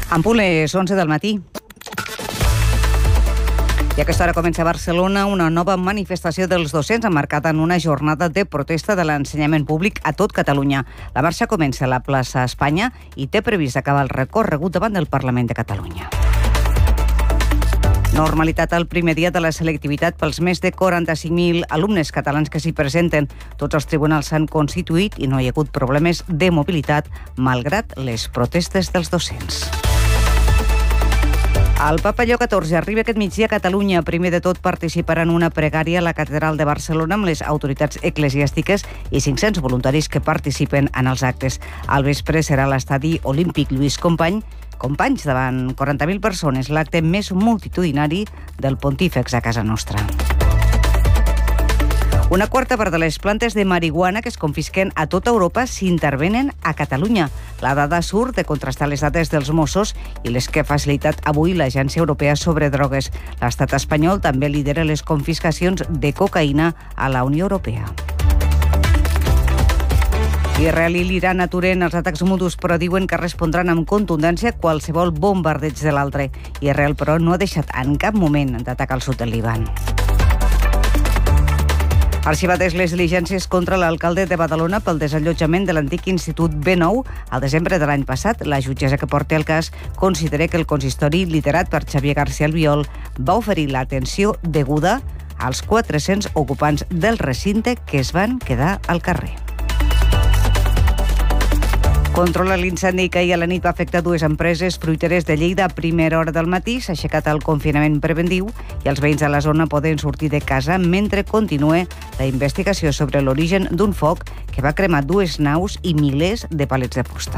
En punt les 11 del matí. I a aquesta hora comença a Barcelona una nova manifestació dels docents emmarcada en una jornada de protesta de l'ensenyament públic a tot Catalunya. La marxa comença a la plaça Espanya i té previst acabar el recorregut davant del Parlament de Catalunya. Normalitat al primer dia de la selectivitat pels més de 45.000 alumnes catalans que s'hi presenten. Tots els tribunals s'han constituït i no hi ha hagut problemes de mobilitat, malgrat les protestes dels docents. El Papa Lleó XIV arriba aquest migdia a Catalunya. Primer de tot participarà en una pregària a la Catedral de Barcelona amb les autoritats eclesiàstiques i 500 voluntaris que participen en els actes. Al vespre serà a l'estadi olímpic Lluís Companys davant 40.000 persones, l'acte més multitudinari del pontífex a casa nostra. Una quarta part de les plantes de marihuana que es confisquen a tota Europa s'intervenen a Catalunya. La dada surt de contrastar les dades dels Mossos i les que ha facilitat avui l'Agència Europea sobre Drogues. L'estat espanyol també lidera les confiscacions de cocaïna a la Unió Europea. Israel i l'Iran aturen els atacs mutus, però diuen que respondran amb contundència qualsevol bombardeig de l'altre. Israel, però, no ha deixat en cap moment d'atacar el sud del Líban. Arxivades les diligències contra l'alcalde de Badalona pel desallotjament de l'antic Institut B9. Al desembre de l'any passat, la jutgessa que porta el cas considera que el consistori, liderat per Xavier García Albiol, va oferir l'atenció deguda als 400 ocupants del recinte que es van quedar al carrer. Controla l'incendi que ahir a la nit va afectar dues empreses fruiteres de Lleida a primera hora del matí. S'ha aixecat el confinament preventiu i els veïns de la zona poden sortir de casa mentre continua la investigació sobre l'origen d'un foc que va cremar dues naus i milers de palets de fusta.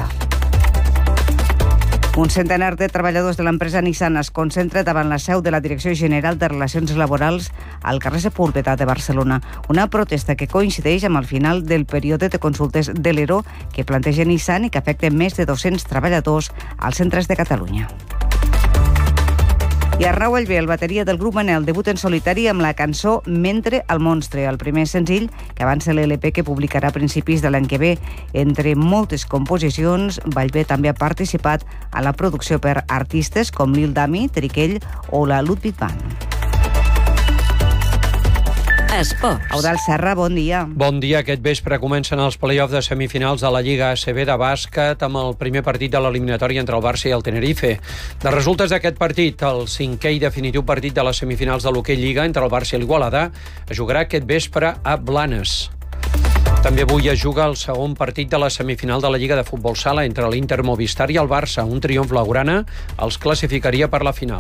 Un centenar de treballadors de l'empresa Nissan es concentra davant la seu de la Direcció General de Relacions Laborals al carrer Sepúlveda de Barcelona. Una protesta que coincideix amb el final del període de consultes de l'ERO que planteja Nissan i que afecta més de 200 treballadors als centres de Catalunya. I Arnau Allvé, el bateria del grup Manel, debut en solitari amb la cançó Mentre el monstre, el primer senzill que avança l'LP que publicarà a principis de l'any que ve. Entre moltes composicions, Allvé també ha participat a la producció per artistes com Lil Dami, Triquell o la Ludwig Band. Esports. Eudald Serra, bon dia. Bon dia. Aquest vespre comencen els play-offs de semifinals de la Lliga ACB de bàsquet amb el primer partit de l'eliminatòria entre el Barça i el Tenerife. De resultes d'aquest partit, el cinquè i definitiu partit de les semifinals de l'Hockey Lliga entre el Barça i l'Igualada es jugarà aquest vespre a Blanes. També avui es juga el segon partit de la semifinal de la Lliga de Futbol Sala entre l'Inter Movistar i el Barça. Un triomf blaugrana els classificaria per la final.